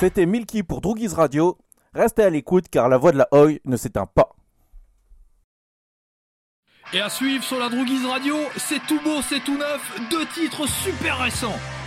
C'était Milky pour Droogies Radio. Restez à l'écoute car la voix de la Oi ne s'éteint pas. Et à suivre sur la Droogies Radio, c'est tout beau, c'est tout neuf, 2 titres super récents.